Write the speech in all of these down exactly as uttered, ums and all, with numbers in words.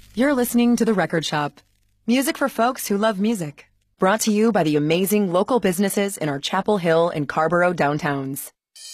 You're listening to The Record Shop. Music for folks who love music. Brought to you by the amazing local businesses in our Chapel Hill and Carborough downtowns.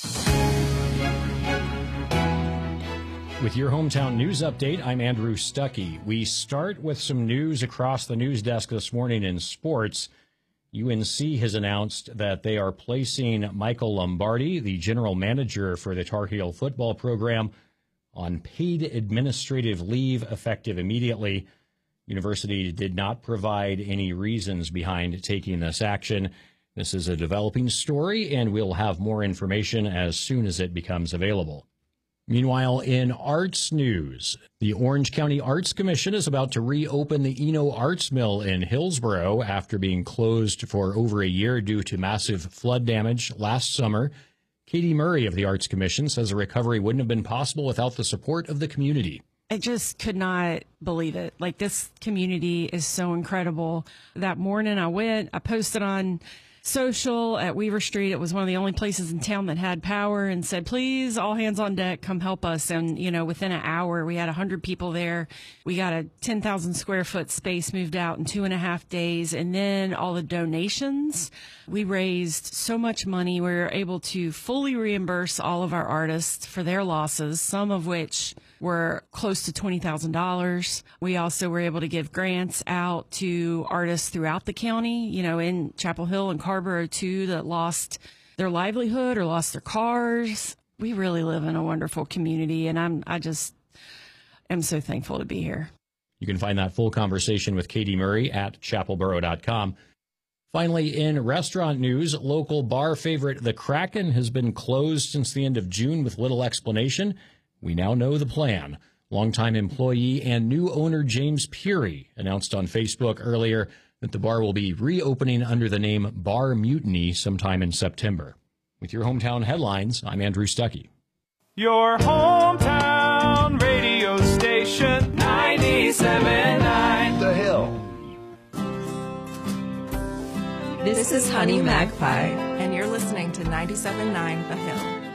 With your hometown news update, I'm Andrew Stuckey. We start with some news across the news desk this morning in sports. U N C has announced that they are placing Michael Lombardi, the general manager for the Tar Heel football program, on paid administrative leave effective immediately. University did not provide any reasons behind taking this action. This is a developing story, and we'll have more information as soon as it becomes available. Meanwhile, in arts news, the Orange County Arts Commission is about to reopen the Eno Arts Mill in Hillsboro after being closed for over a year due to massive flood damage last summer. Katie Murray of the Arts Commission says a recovery wouldn't have been possible without the support of the community. I just could not believe it. Like, this community is so incredible. That morning I went, I posted on social at Weaver Street. It was one of the only places in town that had power, and said, please, all hands on deck, come help us. And, you know, within an hour, we had one hundred people there. We got a ten thousand square foot space moved out in two and a half days. And then all the donations. We raised so much money. We were able to fully reimburse all of our artists for their losses, some of which were close to twenty thousand dollars. We also were able to give grants out to artists throughout the county, you know, in Chapel Hill and Carborough too, that lost their livelihood or lost their cars. We really live in a wonderful community, and I'm, I just am so thankful to be here. You can find that full conversation with Katie Murray at chapelboro dot com. Finally, in restaurant news, local bar favorite The Kraken has been closed since the end of June with little explanation. We now know the plan. Longtime employee and new owner James Peary announced on Facebook earlier that the bar will be reopening under the name Bar Mutiny sometime in September. With your hometown headlines, I'm Andrew Stuckey. Your hometown radio station, ninety-seven point nine The Hill. This is Honey Magpie, and you're listening to ninety-seven point nine The Hill.